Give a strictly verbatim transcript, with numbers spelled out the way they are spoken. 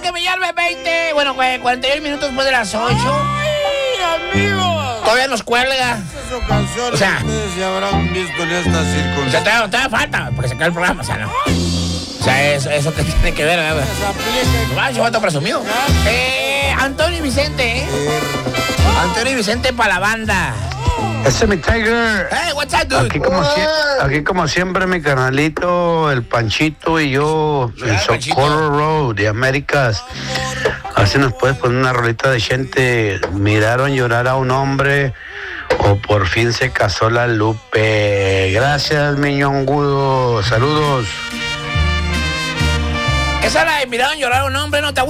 que me llame veinte, bueno, cuarenta y uno minutos después de las ocho. ¡Ay, amigos! Todavía nos cuelga. Esas canciones O sea, ustedes se habrán visto en esta O sea, circunstancia. todavía, todavía falta porque se cae el programa, o sea, ¿no? O sea, eso, eso que tiene que ver, ¿verdad? Se aplica. Va, yo falta presumido. Eh, Antonio y Vicente, ¿eh? Antonio y Vicente para la banda. Ese es mi Tiger. Hey, what's up, dude? Aquí como, sie- aquí como siempre mi canalito, el Panchito y yo, Ah, en Panchito. Socorro Road de Américas. Así nos puedes poner una rolita de gente. Miraron llorar a un hombre o por fin se casó la Lupe. Gracias, mi ñongudo. Saludos. Esa la de miraron llorar a un hombre, no te